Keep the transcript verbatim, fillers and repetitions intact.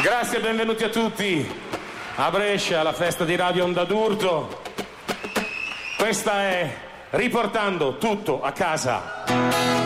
Grazie e benvenuti a tutti a Brescia, alla festa di Radio Onda d'Urto. Questa è Riportando tutto a casa.